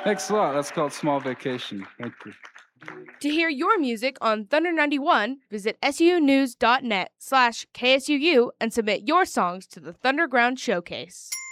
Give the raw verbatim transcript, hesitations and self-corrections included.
Thanks a lot. That's called Small Vacation. Thank you. To hear your music on Thunder ninety-one, visit sunews.net slash KSUU and submit your songs to the Thunderground Showcase.